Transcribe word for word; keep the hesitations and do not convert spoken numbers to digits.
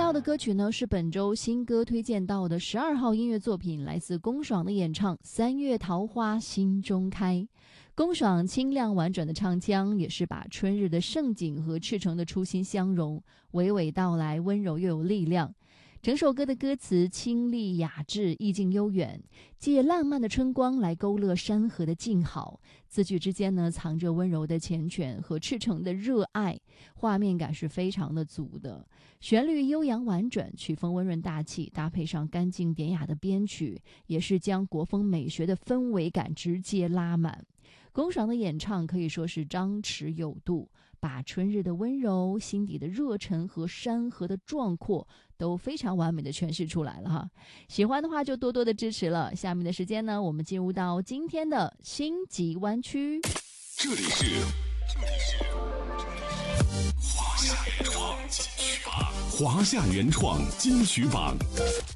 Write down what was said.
到的歌曲呢，是本周新歌推荐到的十二号音乐作品，来自龚爽的演唱《三月桃花心中开》。龚爽清亮婉转的唱腔，也是把春日的盛景和赤诚的初心相融，娓娓道来，温柔又有力量。整首歌的歌词清丽雅致，意境悠远，借烂漫的春光来勾勒山河的静好，字句之间呢藏着温柔的缱绻和赤诚的热爱，画面感是非常的足的。旋律悠扬婉转，曲风温润大气，搭配上干净典雅的编曲，也是将国风美学的氛围感直接拉满。龚爽的演唱可以说是张弛有度，把春日的温柔、心底的热忱和山河的壮阔都非常完美的诠释出来了哈。喜欢的话就多多的支持了。下面的时间呢，我们进入到今天的星级湾区。 这里是这里是华夏原创金曲榜，华夏原创金曲榜。